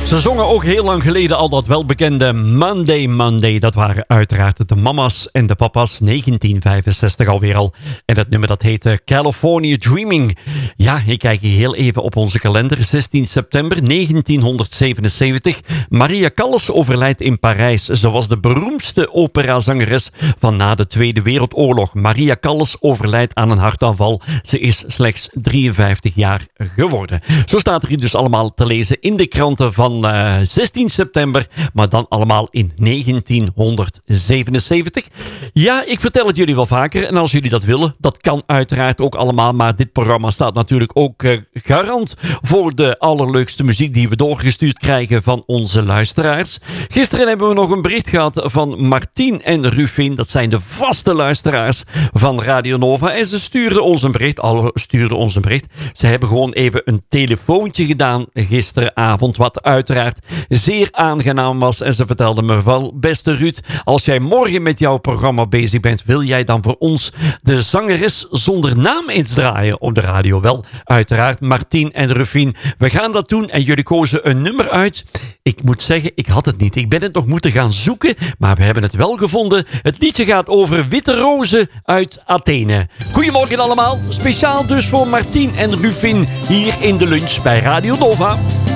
Ze zongen ook heel lang geleden al dat welbekende Monday Monday. Dat waren uiteraard de mama's en de papa's, 1965 alweer al. En dat nummer dat heette California Dreaming. Ja, ik kijk hier heel even op onze kalender. 16 september 1977. Maria Callas overlijdt in Parijs. Ze was de beroemdste operazangeres van na de Tweede Wereldoorlog. Maria Callas overlijdt aan een hartaanval. Ze is slechts 53 jaar geworden. Zo staat er hier dus allemaal te lezen in de kranten van 16 september, maar dan allemaal in 1977. Ja, ik vertel het jullie wel vaker en als jullie dat willen, dat kan uiteraard ook allemaal, maar dit programma staat natuurlijk ook garant voor de allerleukste muziek die we doorgestuurd krijgen van onze luisteraars. Gisteren hebben we nog een bericht gehad van Martien en Rufin, dat zijn de vaste luisteraars van Radio Nova en ze stuurden ons een bericht. Ze hebben gewoon even een telefoontje gedaan gisteravond, wat uiteraard zeer aangenaam was. En ze vertelden me wel, beste Ruud, als jij morgen met jouw programma bezig bent, wil jij dan voor ons de zangeres zonder naam eens draaien op de radio? Wel, uiteraard, Martien en Rufien, we gaan dat doen en jullie kozen een nummer uit. Ik moet zeggen, ik had het niet. Ik ben het nog moeten gaan zoeken, maar we hebben het wel gevonden. Het liedje gaat over witte rozen uit Athene. Goedemorgen allemaal, speciaal dus voor Martien en Rufien hier in de lunch bij Radio Nova.